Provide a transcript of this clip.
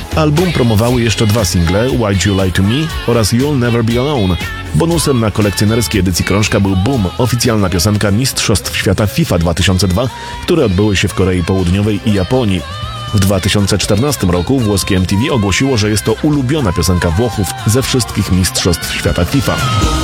Album promowały jeszcze 2 single, Why'd You Lie To Me oraz You'll Never Be Alone. Bonusem na kolekcjonerskiej edycji krążka był Boom, oficjalna piosenka Mistrzostw Świata FIFA 2002, które odbyły się w Korei Południowej i Japonii. W 2014 roku włoskie MTV ogłosiło, że jest to ulubiona piosenka Włochów ze wszystkich Mistrzostw Świata FIFA.